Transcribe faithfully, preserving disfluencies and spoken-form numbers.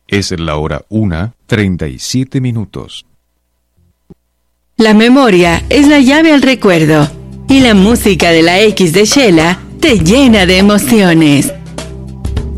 Es la hora una, treinta y siete minutos. La memoria es la llave al recuerdo y la música de la X de Shela te llena de emociones.